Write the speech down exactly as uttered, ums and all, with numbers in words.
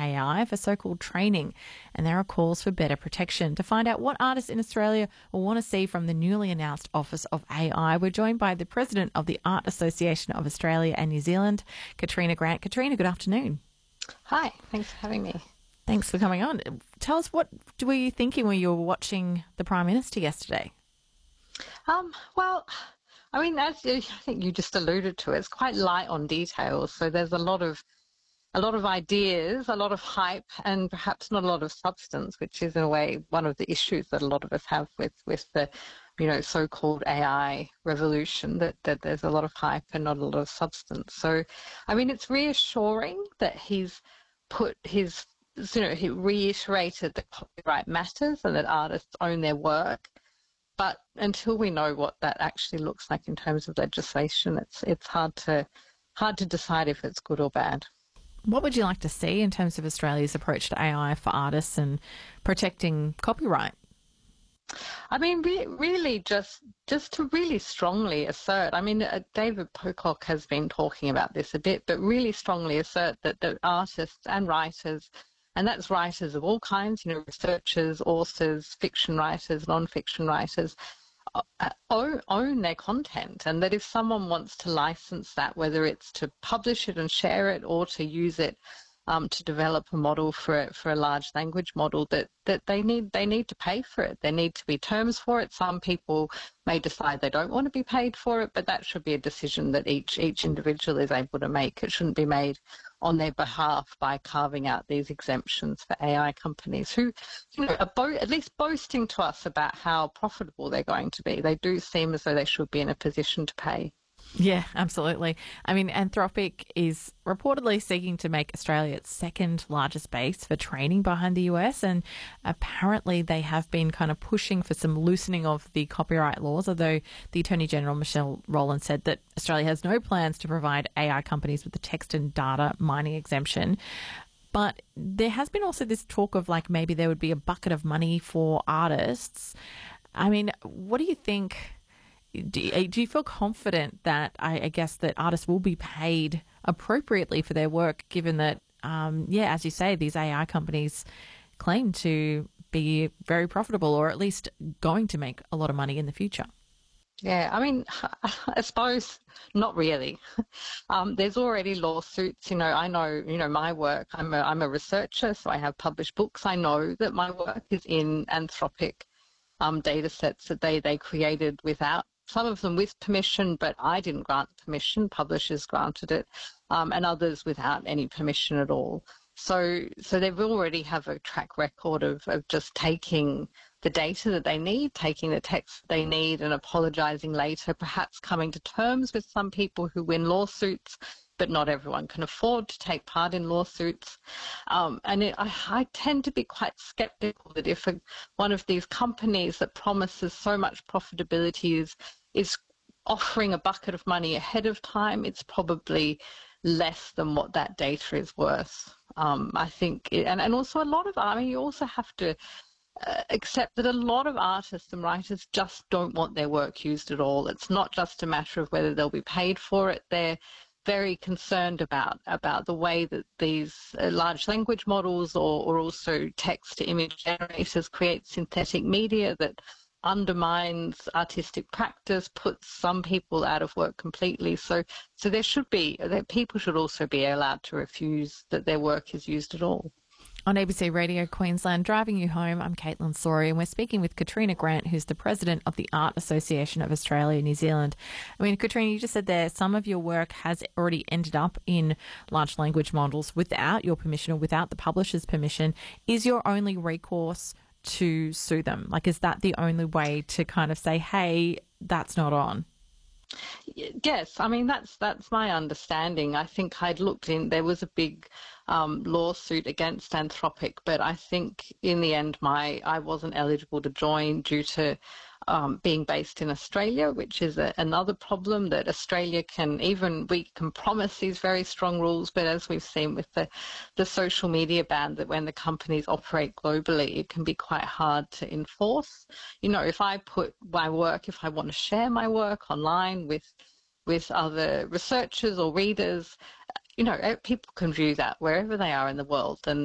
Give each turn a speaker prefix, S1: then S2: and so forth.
S1: A I for so-called training, and there are calls for better protection. To find out what artists in Australia will want to see from the newly announced Office of A I, we're joined by the President of the Art Association of Australia and New Zealand, Katrina Grant. Katrina, good afternoon.
S2: Hi, thanks for having me.
S1: Thanks for coming on. Tell us, what were you thinking when you were watching the Prime Minister yesterday?
S2: Um, well, I mean, as you, I think you just alluded to, it's quite light on details. So there's a lot of a lot of ideas, a lot of hype, and perhaps not a lot of substance, which is in a way one of the issues that a lot of us have with with the, you know, so-called A I revolution. That that there's a lot of hype and not a lot of substance. So, I mean, it's reassuring that he's put his, you know, he reiterated that copyright matters and that artists own their work. But until we know what that actually looks like in terms of legislation, it's it's hard to hard to decide if it's good or bad.
S1: What would you like to see in terms of Australia's approach to A I for artists and protecting copyright?
S2: I mean, re- really, just just to really strongly assert. I mean, uh, David Pocock has been talking about this a bit, but really strongly assert that the artists and writers. And that's writers of all kinds, you know, researchers, authors, fiction writers, non-fiction writers, uh, own, own their content. And that if someone wants to license that, whether it's to publish it and share it or to use it um, to develop a model for a, for a large language model, that, that they need they need to pay for it. There need to be terms for it. Some people may decide they don't want to be paid for it, but that should be a decision that each each individual is able to make. It shouldn't be made on their behalf by carving out these exemptions for A I companies who, you know, are bo- at least boasting to us about how profitable they're going to be. They do seem as though they should be in a position to pay.
S1: Yeah, absolutely. I mean, Anthropic is reportedly seeking to make Australia its second largest base for training behind the U S, and apparently they have been kind of pushing for some loosening of the copyright laws, although the Attorney General, Michelle Rowland, said that Australia has no plans to provide A I companies with the text and data mining exemption. But there has been also this talk of like maybe there would be a bucket of money for artists. I mean, what do you think? Do you, do you feel confident that I, I guess that artists will be paid appropriately for their work, given that, um, yeah, as you say, these A I companies claim to be very profitable, or at least going to make a lot of money in the future?
S2: Yeah, I mean, I suppose not really. Um, there's already lawsuits. You know, I know, you know, my work, I'm a, I'm a researcher, so I have published books. I know that my work is in Anthropic um, data sets that they, they created without, some of them with permission, but I didn't grant permission. Publishers granted it, um, and others without any permission at all. So, so they've already have a track record of, of just taking the data that they need, taking the text that they need, and apologising later, perhaps coming to terms with some people who win lawsuits, but not everyone can afford to take part in lawsuits. Um, and it, I, I tend to be quite sceptical that if a, one of these companies that promises so much profitability is, is offering a bucket of money ahead of time, it's probably less than what that data is worth. Um, I think, it, and, and also a lot of, I mean, you also have to uh, accept that a lot of artists and writers just don't want their work used at all. It's not just a matter of whether they'll be paid for it. They're very concerned about about the way that these uh, large language models or, or also text-to-image generators create synthetic media that undermines artistic practice, puts some people out of work completely. So, so there should be that people should also be allowed to refuse that their work is used at all.
S1: On A B C Radio Queensland, Driving You Home, I'm Caitlin Sori, and we're speaking with Katrina Grant, who's the President of the Art Association of Australia and New Zealand. I mean, Katrina, you just said there some of your work has already ended up in large language models without your permission or without the publisher's permission. Is your only recourse to sue them? Like, is that the only way to kind of say, hey, that's not on?
S2: Yes, I mean, that's that's my understanding. I think I'd looked in, there was a big um, lawsuit against Anthropic, but I think in the end my I wasn't eligible to join due to um, being based in Australia, which is a, another problem, that Australia can, even we can promise these very strong rules, but as we've seen with the, the social media ban, that when the companies operate globally, it can be quite hard to enforce. You know, if I put my work, if I want to share my work online with with other researchers or readers, you know, people can view that wherever they are in the world, and